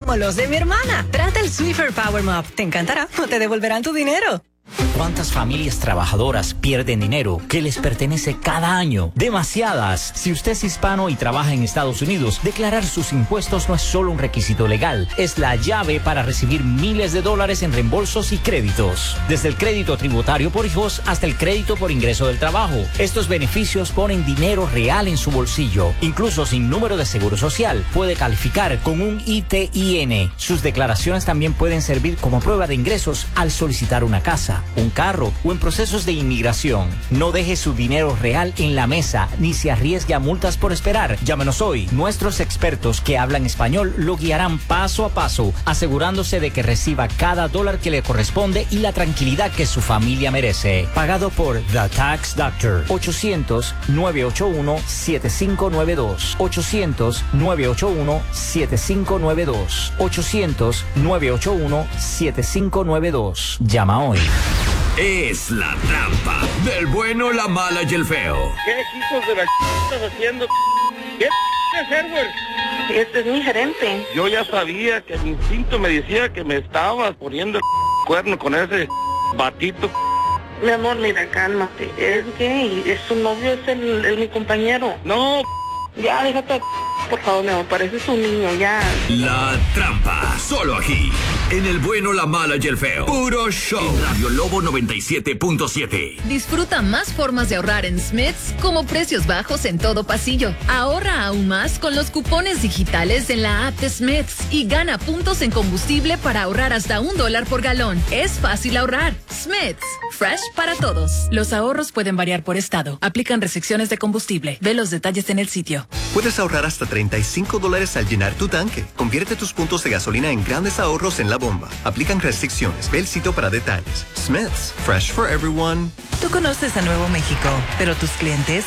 como los de mi hermana. Trata el Swiffer Power Mop. Te encantará o te devolverán tu dinero. ¿Cuántas familias trabajadoras pierden dinero que les pertenece cada año? Demasiadas. Si usted es hispano y trabaja en Estados Unidos, declarar sus impuestos no es solo un requisito legal, es la llave para recibir miles de dólares en reembolsos y créditos. Desde el crédito tributario por hijos hasta el crédito por ingreso del trabajo. Estos beneficios ponen dinero real en su bolsillo. Incluso sin número de seguro social, puede calificar con un ITIN. Sus declaraciones también pueden servir como prueba de ingresos al solicitar una casa, un carro o en procesos de inmigración. No deje su dinero real en la mesa ni se arriesgue a multas por esperar. Llámenos hoy. Nuestros expertos que hablan español lo guiarán paso a paso, asegurándose de que reciba cada dólar que le corresponde y la tranquilidad que su familia merece. Pagado por The Tax Doctor. 800-981-7592. 800-981-7592. 800-981-7592. Llama hoy. Es la trampa del bueno, la mala y el feo. ¿Qué hijos de la estás haciendo? ¿Qué es Edward? Este es mi gerente. Yo ya sabía que mi instinto me decía que me estabas poniendo el cuerno con ese batito. Mi amor, mira, cálmate. Es gay. Es su novio, es mi compañero. No. Ya, déjate. Por favor, mi amor, pareces un niño, ya. La trampa, solo aquí, en el bueno, la mala y el feo. Puro show. En Radio Lobo 97.7. Disfruta más formas de ahorrar en Smiths, como precios bajos en todo pasillo. Ahorra aún más con los cupones digitales en la app de Smiths y gana puntos en combustible para ahorrar hasta $1 por galón. Es fácil ahorrar. Smiths, fresh para todos. Los ahorros pueden variar por estado. Aplican restricciones de combustible. Ve los detalles en el sitio. Puedes ahorrar hasta $35 al llenar tu tanque. Convierte tus puntos de gasolina en grandes ahorros en la bomba. Aplican restricciones. Ve el sitio para detalles. Smith's, fresh for everyone. Tú conoces a Nuevo México, pero tus clientes